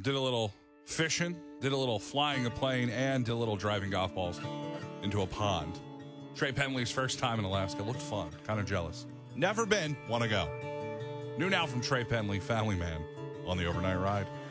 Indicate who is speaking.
Speaker 1: did a little fishing, did a little flying a plane, and did a little driving golf balls into a pond. Trey Penley's first time in Alaska. Looked fun. Kind of jealous. Never been. Want to go. New now from Trey Penley, Family Man, on the Overnight Ride.